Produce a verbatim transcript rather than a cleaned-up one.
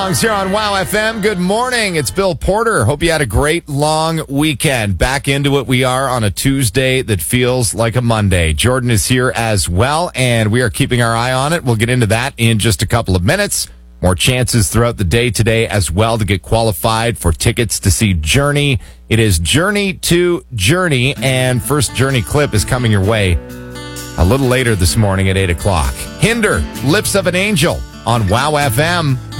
Here on Wow F M. Good morning. It's Bill Porter. Hope you had a great long weekend. Back into it we are on a Tuesday that feels like a Monday. Jordan is here as well, and we are keeping our eye on it. We'll get into that in just a couple of minutes. More chances throughout the day today as well to get qualified for tickets to see Journey. It is Journey to Journey, and first Journey clip is coming your way a little later this morning at eight o'clock. Hinder, Lips of an Angel on Wow F M.